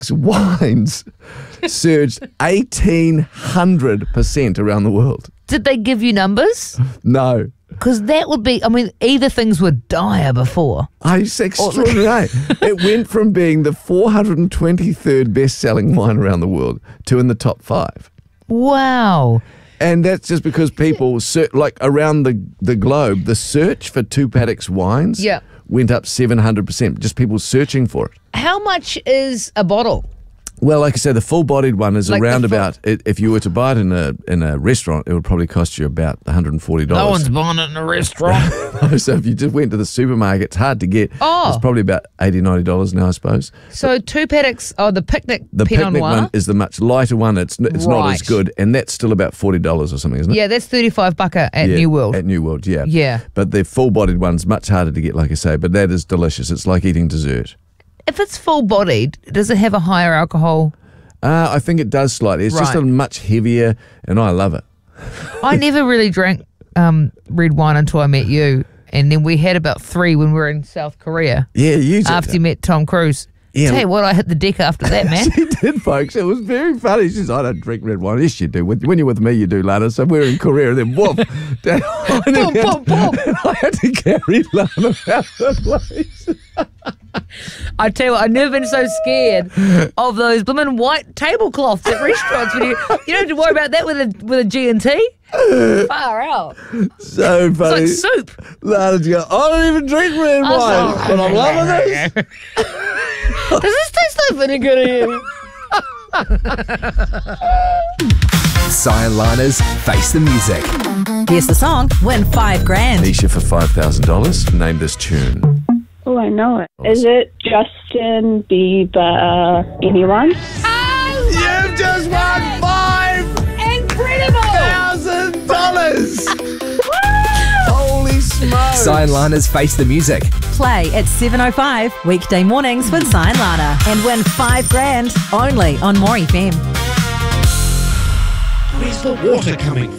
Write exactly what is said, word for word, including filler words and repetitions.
wines surged eighteen hundred percent around the world. Did they give you numbers? No. Because that would be, I mean, either things were dire before. Oh, it's extraordinary. It went from being the four hundred twenty-third best-selling wine around the world to in the top five. Wow. And that's just because people, ser- like around the, the globe, the search for Two Paddocks wines Yeah. went up seven hundred percent, just people searching for it. How much is a bottle? Well, like I said, the full-bodied one is Like around the full- about, it, if you were to buy it in a in a restaurant, it would probably cost you about one hundred forty dollars. No one's buying it in a restaurant. So if you just went to the supermarket, it's hard to get. Oh. It's probably about eighty dollars, ninety dollars now, I suppose. So Two Paddocks, oh, the picnic The Pinot picnic Noir. one is the much lighter one. It's it's not as Right. good, and that's still about forty dollars or something, isn't it? Yeah, that's thirty-five bucka at Yeah, New World. At New World, yeah. Yeah. But the full-bodied one's much harder to get, like I say, but that is delicious. It's like eating dessert. If it's full-bodied, does it have a higher alcohol? Uh, I think it does slightly. It's just Right. a much heavier, and I love it. I never really drank um, red wine until I met you. And then we had about three when we were in South Korea Yeah, you did. after you met Tom Cruise. Yeah. Tell you what, I hit the deck after that, man. She did, folks. It was very funny. She says, I don't drink red wine. Yes, you do. With- When you're with me, you do, Lana. So we're in Korea, and then whoop. down, and Boom, boom, boom. And I had to carry Lana out the place. I tell you what, I've never been so scared of those blooming white tablecloths at restaurants. When you, you don't have to worry about that with a with a G and T. Far out. So funny. It's like soup. Lana's going, I don't even drink red I wine, saw- but I'm loving this. Does this taste like vinegar to you? Cyan Lana's Face the Music. Guess the song, win five grand. Nisha for five thousand dollars. Name this tune. Oh, I know it. Is it Justin Bieber? Anyone? You've just won five Incredible! thousand dollars. Holy smokes. Cyan Lana's Face the Music. Play at seven oh five weekday mornings with Cyan Lana and win five grand only on More F M. Where's the water coming from?